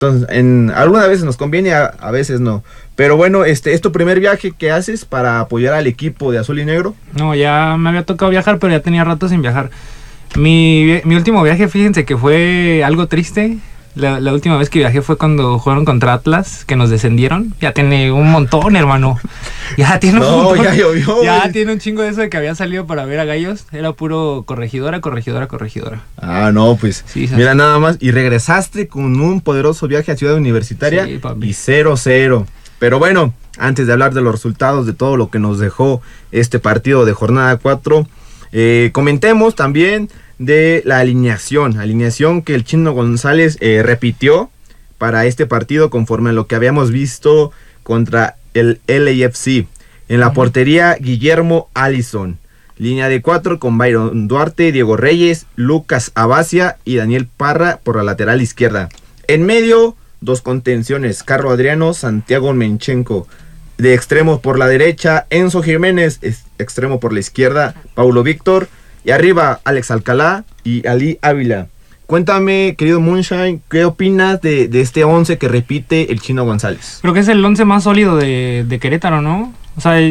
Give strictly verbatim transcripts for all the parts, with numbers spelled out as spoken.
Entonces, en, algunas veces nos conviene, a, a veces no. Pero bueno, este, ¿es tu primer viaje que haces para apoyar al equipo de azul y negro? No, ya me había tocado viajar, pero ya tenía rato sin viajar. Mi, mi último viaje, fíjense que fue algo triste. La, la última vez que viajé fue cuando jugaron contra Atlas, que nos descendieron. Ya tiene un montón, hermano. Ya tiene un no, montón. ya llovió. Ya güey. tiene un chingo de eso de que había salido para ver a Gallos. Era puro corregidora, corregidora, corregidora. Ah, no, pues. Sí, sí. Mira, nada más. Y regresaste con un poderoso viaje a Ciudad Universitaria. Sí, papi. Y cero cero. Pero bueno, antes de hablar de los resultados, de todo lo que nos dejó este partido de jornada cuatro, eh, comentemos también de la alineación, alineación que el Chino González eh, repitió para este partido conforme a lo que habíamos visto contra el L A F C. En la portería, Guillermo Allison. Línea de cuatro con Byron Duarte, Diego Reyes, Lucas Abacia y Daniel Parra por la lateral izquierda. En medio, dos contenciones, Carlos Adriano, Santiago Menchenko. De extremos por la derecha, Enzo Jiménez, extremo por la izquierda, Paulo Víctor. Y arriba, Alex Alcalá y Ali Ávila. Cuéntame, querido Moonshine, ¿qué opinas de, de este once que repite el Chino González? Creo que es el once más sólido de, de Querétaro, ¿no? O sea,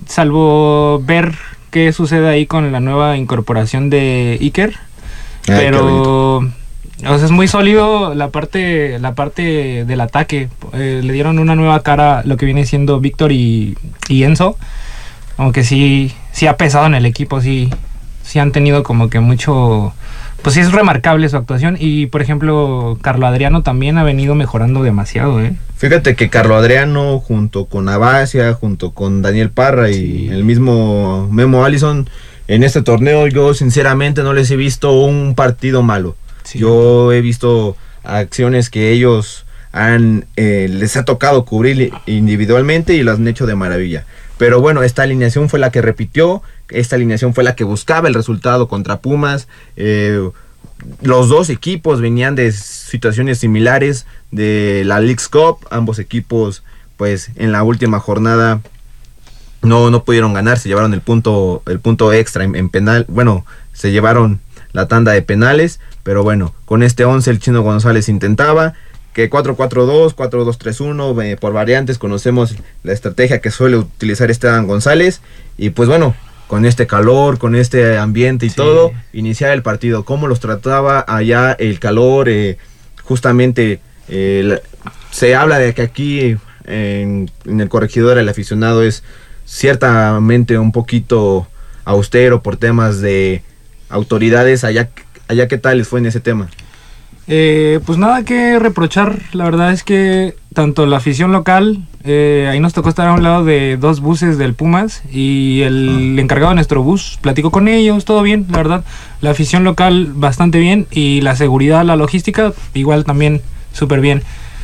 salvo ver qué sucede ahí con la nueva incorporación de Iker. Ay, pero o sea, es muy sólido la parte, la parte del ataque. Eh, le dieron una nueva cara lo que viene siendo Víctor y, y Enzo. Aunque sí, sí ha pesado en el equipo, sí. Sí han tenido como que mucho, pues sí es remarcable su actuación. Y por ejemplo, Carlos Adriano también ha venido mejorando demasiado, ¿eh? Fíjate que Carlos Adriano junto con Abacia, junto con Daniel Parra y sí. el mismo Memo Allison, en este torneo yo sinceramente no les he visto un partido malo. Sí. Yo he visto acciones que ellos han, eh, les ha tocado cubrir individualmente y lo han hecho de maravilla. Pero bueno, esta alineación fue la que repitió, esta alineación fue la que buscaba el resultado contra Pumas. Eh, los dos equipos venían de situaciones similares de la Leagues Cup. Ambos equipos, pues, en la última jornada no, no pudieron ganar, se llevaron el punto, el punto extra en, en penal. Bueno, se llevaron la tanda de penales, pero bueno, con este once el Chino González intentaba. Que cuatro cuatro dos, cuatro dos tres uno, eh, por variantes conocemos la estrategia que suele utilizar Esteban González. Y pues bueno, con este calor, con este ambiente y sí. todo, iniciar el partido. ¿Cómo los trataba allá el calor? Eh, justamente eh, la, se habla de que aquí en, en el Corregidora el aficionado es ciertamente un poquito austero por temas de autoridades. Allá, allá ¿qué tal les fue en ese tema? Eh, pues nada que reprochar, la verdad es que tanto la afición local, eh, ahí nos tocó estar a un lado de dos buses del Pumas y el encargado de nuestro bus platicó con ellos, todo bien, la verdad, la afición local bastante bien y la seguridad, la logística igual también súper bien.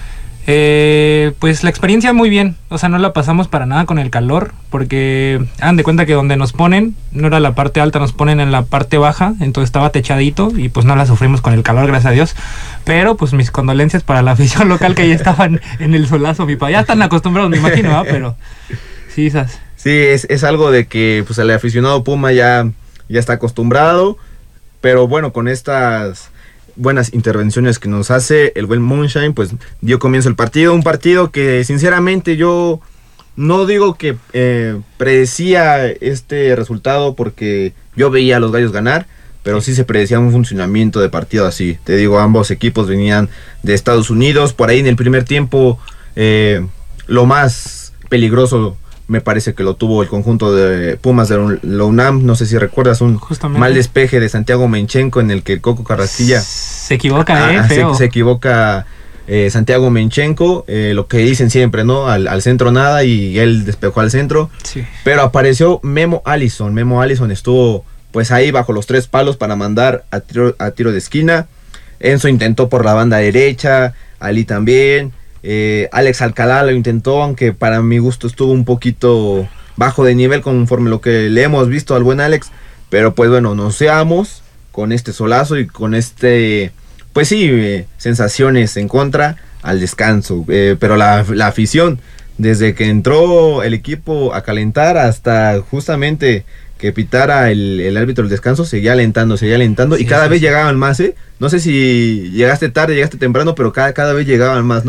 Eh, pues la experiencia muy bien, o sea, no la pasamos para nada con el calor, porque hagan de cuenta que donde nos ponen, no era la parte alta, nos ponen en la parte baja, entonces estaba techadito y pues no la sufrimos con el calor, gracias a Dios. Pero pues mis condolencias para la afición local que ya estaban en el solazo, mi papá, ya están acostumbrados, me imagino, ¿eh? Pero sí, esas. Sí, es, es algo de que pues el aficionado Puma ya, ya está acostumbrado, pero bueno, con estas buenas intervenciones que nos hace el buen Moonshine, pues dio comienzo el partido, un partido que sinceramente yo no digo que eh, predecía este resultado porque yo veía a los Gallos ganar, pero sí se predecía un funcionamiento de partido así. Te digo, ambos equipos venían de Estados Unidos, por ahí en el primer tiempo eh, lo más peligroso me parece que lo tuvo el conjunto de Pumas de la UNAM. No sé si recuerdas un Justamente. mal despeje de Santiago Menchenko en el que el Coco Carrasquilla se equivoca, ah, eh, feo. Se, se equivoca eh, Santiago Menchenko, eh, lo que dicen siempre, ¿no? Al, al centro nada y él despejó al centro. Sí. Pero apareció Memo Allison. Memo Allison estuvo pues ahí bajo los tres palos para mandar a tiro, a tiro de esquina. Enzo intentó por la banda derecha, Ali también. Eh, Alex Alcalá lo intentó, aunque para mi gusto estuvo un poquito bajo de nivel conforme lo que le hemos visto al buen Alex, pero pues bueno, nos seamos con este solazo y con este, pues sí, eh, sensaciones en contra al descanso, eh, pero la, la afición, desde que entró el equipo a calentar hasta justamente que pitara el, el árbitro del descanso, seguía alentando, seguía alentando, sí, y cada sí, vez sí. llegaban más, ¿eh? No sé si llegaste tarde, llegaste temprano, pero cada, cada vez llegaban más, ¿no?